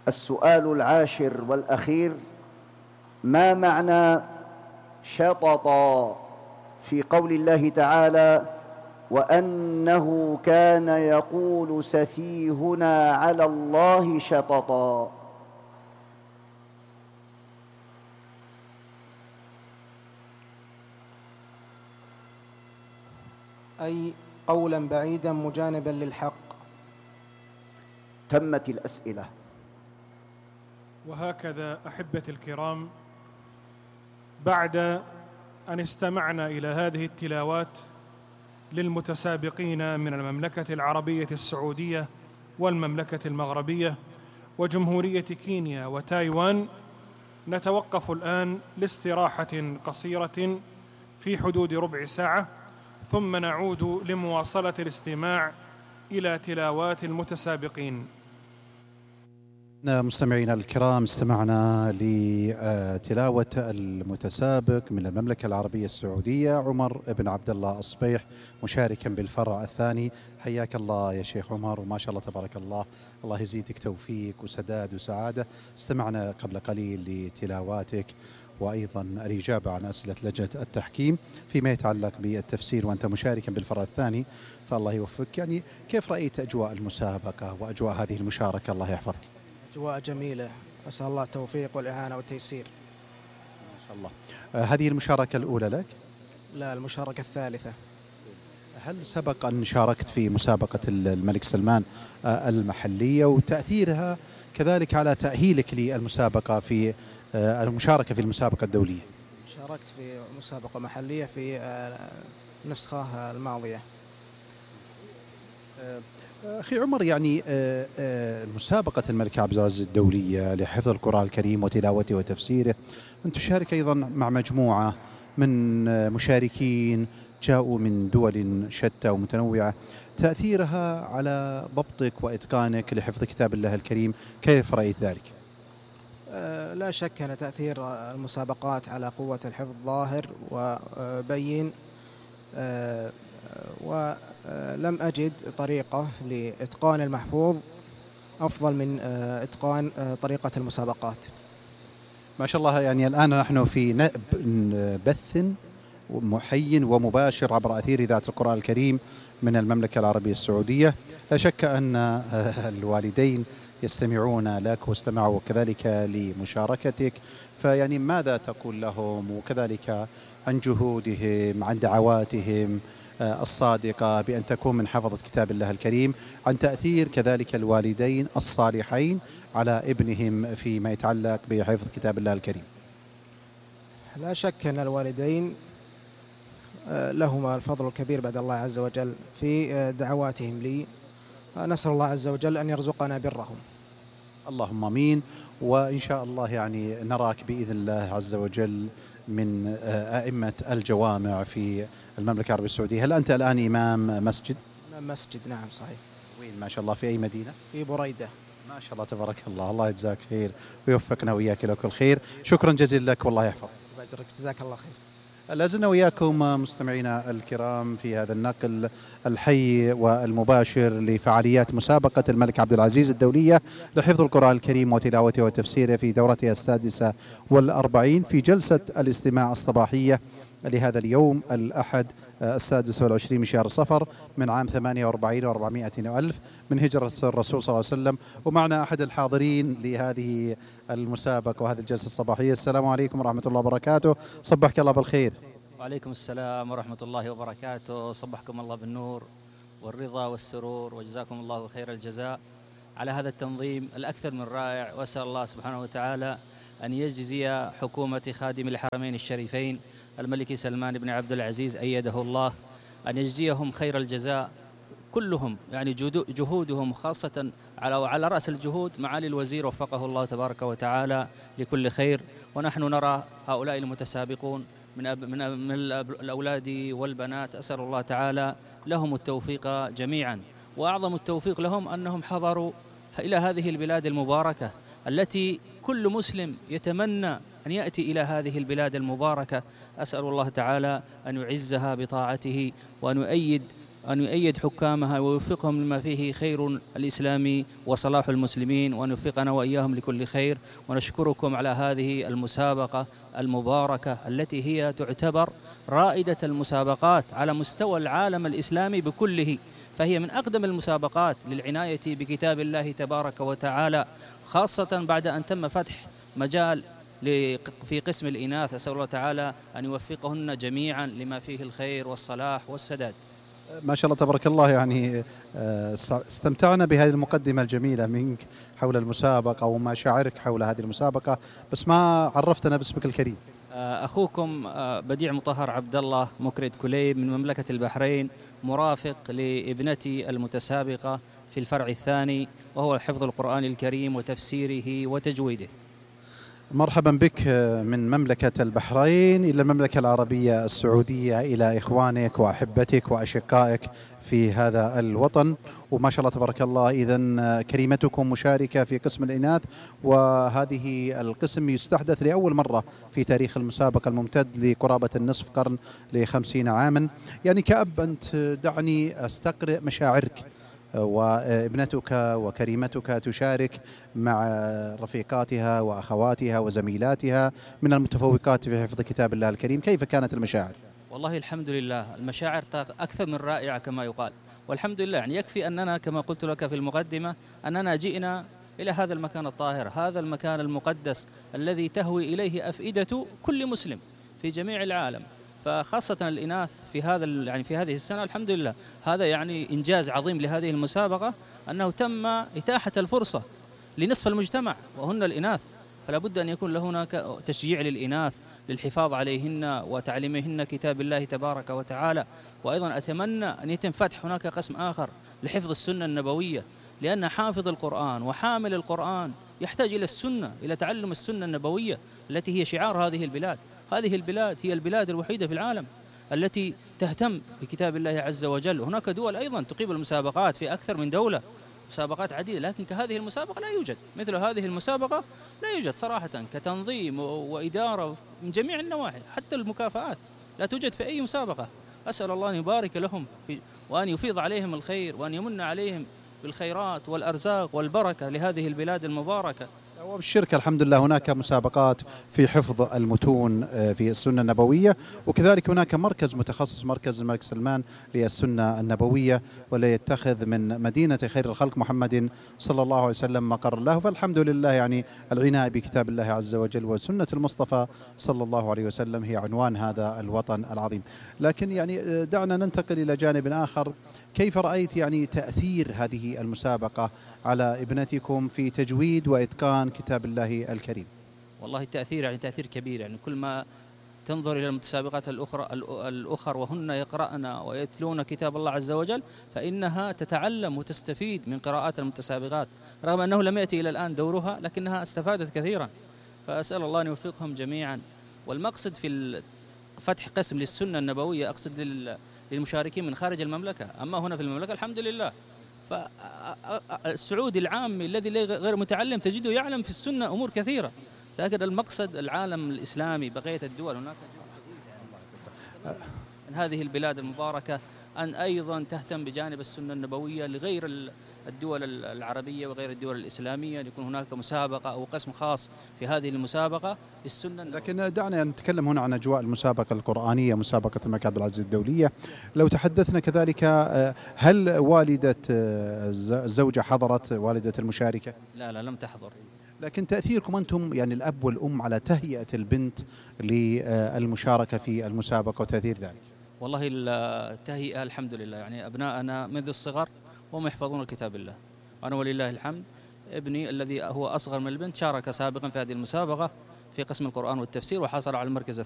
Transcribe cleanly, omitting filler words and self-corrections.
السؤال العاشر والأخير: ما معنى شططا في قول الله تعالى: وأنه كان يقول سفيهنا على الله شططا؟ أي قولا بعيدا مجانبا للحق. تمت الأسئلة. وهكذا أحبتي الكرام، بعد أن استمعنا إلى هذه التلاوات للمتسابقين من المملكة العربية السعودية والمملكة المغربية وجمهورية كينيا وتايوان، نتوقف الآن لاستراحة قصيرة في حدود ربع ساعة، ثم نعود لمواصلة الاستماع إلى تلاوات المتسابقين. مستمعينا الكرام، استمعنا لتلاوة المتسابق من المملكة العربية السعودية عمر بن عبد الله الصبيح، مشاركا بالفرع الثاني. حياك الله يا شيخ عمر، وما شاء الله تبارك الله، الله يزيدك توفيق وسداد وسعادة. استمعنا قبل قليل لتلاواتك وأيضا الإجابة عن أسئلة لجنة التحكيم فيما يتعلق بالتفسير، وأنت مشاركا بالفرع الثاني، فالله يوفقك. يعني كيف رأيت أجواء المسابقة وأجواء هذه المشاركة؟ الله يحفظك. أجواء جميلة، أسأل الله التوفيق والإعانة والتيسير. ما شاء الله. هذه المشاركة الأولى لك؟ لا، المشاركة الثالثة. هل سبق أن شاركت في مسابقة الملك سلمان المحلية وتأثيرها كذلك على تأهيلك للمسابقة في المشاركة في المسابقة الدولية؟ شاركت في مسابقة محلية في النسخة الماضية. أخي عمر، يعني مسابقة الملك عبد العزيز الدولية لحفظ القرآن الكريم وتلاوته وتفسيره، أن تشارك أيضا مع مجموعة من مشاركين جاءوا من دول شتى ومتنوعة، تأثيرها على ضبطك وإتقانك لحفظ كتاب الله الكريم، كيف رأيت ذلك؟ لا شك أن تأثير المسابقات على قوة الحفظ ظاهر وبين، ولم أجد طريقة لإتقان المحفوظ أفضل من إتقان طريقة المسابقات. ما شاء الله. يعني الآن نحن في بث محي ومباشر عبر أثير إذاعة القرآن الكريم من المملكة العربية السعودية. لا شك أن الوالدين يستمعون لك واستمعوا كذلك لمشاركتك، فيعني ماذا تقول لهم، وكذلك عن جهودهم، عن دعواتهم الصادقة بأن تكون من حفظة كتاب الله الكريم، عن تأثير كذلك الوالدين الصالحين على ابنهم فيما يتعلق بحفظ كتاب الله الكريم؟ لا شك أن الوالدين لهما الفضل الكبير بعد الله عز وجل في دعواتهم لي. نسأل الله عز وجل أن يرزقنا برهم. اللهم آمين. وإن شاء الله يعني نراك بإذن الله عز وجل من أئمة الجوامع في المملكة العربية السعودية. هل أنت الآن إمام مسجد؟ إمام مسجد، نعم صحيح. وين ما شاء الله، في أي مدينة؟ في بريدة. ما شاء الله تبارك الله، الله يجزاك خير ويوفقنا وإياك لكل خير. شكرا جزيلا لك والله يحفظك. جزاك الله خير. لازلنا وياكم مستمعينا الكرام في هذا النقل الحي والمباشر لفعاليات مسابقة الملك عبد العزيز الدولية لحفظ القرآن الكريم وتلاوته وتفسيره في دورتها 46 في جلسة الاستماع الصباحية لهذا اليوم الأحد 26 من شهر صفر من عام 48 و400 ألف من هجرة الرسول صلى الله عليه وسلم. ومعنا أحد الحاضرين لهذه المسابقة وهذه الجلسة الصباحية. السلام عليكم ورحمة الله وبركاته، صبحك الله بالخير. وعليكم السلام ورحمة الله وبركاته، صبحكم الله بالنور والرضا والسرور، وجزاكم الله خير الجزاء على هذا التنظيم الأكثر من رائع. وأسأل الله سبحانه وتعالى أن يجزي حكومة خادم الحرمين الشريفين الملك سلمان بن عبد العزيز أيده الله، أن يجزيهم خير الجزاء كلهم، يعني جهودهم خاصة على رأس الجهود معالي الوزير وفقه الله تبارك وتعالى لكل خير. ونحن نرى هؤلاء المتسابقون من الأولاد والبنات، أسأل الله تعالى لهم التوفيق جميعا، وأعظم التوفيق لهم أنهم حضروا إلى هذه البلاد المباركة التي كل مسلم يتمنى أن يأتي إلى هذه البلاد المباركة. أسأل الله تعالى أن يعزها بطاعته وأن يؤيد أن يؤيد حكامها ويوفقهم لما فيه خير الإسلام وصلاح المسلمين، وأن يوفقنا وإياهم لكل خير. ونشكركم على هذه المسابقة المباركة التي هي تعتبر رائدة المسابقات على مستوى العالم الإسلامي بكله، فهي من أقدم المسابقات للعناية بكتاب الله تبارك وتعالى، خاصة بعد أن تم فتح مجال في قسم الإناث. أسأل الله تعالى أن يوفقهن جميعا لما فيه الخير والصلاح والسداد. ما شاء الله تبارك الله، يعني استمتعنا بهذه المقدمة الجميلة منك حول المسابقة ومشاعرك حول هذه المسابقة، بس ما عرفتنا باسمك الكريم. أخوكم بديع مطهر عبد الله مكرد كليب من مملكة البحرين، مرافق لابنتي المتسابقة في الفرع الثاني، وهو حفظ القرآن الكريم وتفسيره وتجويده. مرحبا بك من مملكة البحرين إلى المملكة العربية السعودية، إلى إخوانك وأحبتك وأشقائك في هذا الوطن. وما شاء الله تبارك الله، إذن كريمتكم مشاركة في قسم الإناث، وهذه القسم يستحدث لأول مرة في تاريخ المسابقة الممتد لقرابة النصف قرن ل50 عاما. يعني كأب أنت دعني أستقرئ مشاعرك، وابنتك وكريمتك تشارك مع رفيقاتها وأخواتها وزميلاتها من المتفوقات في حفظ كتاب الله الكريم. كيف كانت المشاعر؟ والله الحمد لله، المشاعر أكثر من رائعة كما يقال، والحمد لله. يعني يكفي أننا كما قلت لك في المقدمة أننا جئنا إلى هذا المكان الطاهر، هذا المكان المقدس الذي تهوي إليه أفئدة كل مسلم في جميع العالم، فخاصة الإناث في هذه السنة. الحمد لله، هذا يعني إنجاز عظيم لهذه المسابقة، أنه تم إتاحة الفرصة لنصف المجتمع وهن الإناث، فلا بد أن يكون هناك تشجيع للإناث للحفاظ عليهن وتعليمهن كتاب الله تبارك وتعالى. وأيضا أتمنى أن يتم فتح هناك قسم آخر لحفظ السنة النبوية، لأن حافظ القرآن وحامل القرآن يحتاج إلى السنة، إلى تعلم السنة النبوية التي هي شعار هذه البلاد. هذه البلاد هي البلاد الوحيدة في العالم التي تهتم بكتاب الله عز وجل. هناك دول أيضا تقيم المسابقات في أكثر من دولة، مسابقات عديدة، لكن كهذه المسابقة لا يوجد مثل هذه المسابقة، لا يوجد صراحة كتنظيم وإدارة من جميع النواحي، حتى المكافآت لا توجد في أي مسابقة. أسأل الله أن يبارك لهم وأن يفيض عليهم الخير، وأن يمن عليهم بالخيرات والأرزاق والبركة لهذه البلاد المباركة. وبالشركة الحمد لله هناك مسابقات في حفظ المتون في السنة النبوية، وكذلك هناك مركز متخصص، مركز الملك سلمان للسنة النبوية، ولا يتخذ من مدينة خير الخلق محمد صلى الله عليه وسلم مقر له. فالحمد لله، يعني العناية بكتاب الله عز وجل وسنة المصطفى صلى الله عليه وسلم هي عنوان هذا الوطن العظيم. لكن يعني دعنا ننتقل إلى جانب آخر. كيف رأيت يعني تأثير هذه المسابقة على ابنتكم في تجويد وإتقان كتاب الله الكريم؟ والله التأثير يعني تأثير كبير، يعني كل ما تنظر إلى المتسابقات الأخرى وهن يقرأن ويتلون كتاب الله عز وجل، فإنها تتعلم وتستفيد من قراءات المتسابقات، رغم أنه لم يأتي إلى الآن دورها لكنها استفادت كثيرا. فأسأل الله أن يوفقهم جميعا. والمقصد في فتح قسم للسنة النبوية أقصد للمشاركين من خارج المملكة، أما هنا في المملكة الحمد لله، فالسعودي العامي الذي غير متعلم تجده يعلم في السنة أمور كثيرة، لكن المقصد العالم الإسلامي بقية الدول، هناك من هذه البلاد المباركة أن أيضا تهتم بجانب السنة النبوية لغير الدول العربية وغير الدول الإسلامية، يكون هناك مسابقة أو قسم خاص في هذه المسابقة للسنة النبوية. لكن دعنا نتكلم هنا عن أجواء المسابقة القرآنية، مسابقة الملك عبد العزيز الدولية. لو تحدثنا كذلك، هل والدة الزوجة حضرت، والدة المشاركة؟ لا لم تحضر. لكن تأثيركم أنتم يعني الأب والأم على تهيئة البنت للمشاركة في المسابقة وتأثير ذلك؟ والله التهيئة الحمد لله، يعني أبناءنا منذ الصغر وهم يحفظون الكتاب الله. أنا ولله الحمد ابني الذي هو أصغر من البنت شارك سابقا في هذه المسابقة في قسم القرآن والتفسير وحصل على المركز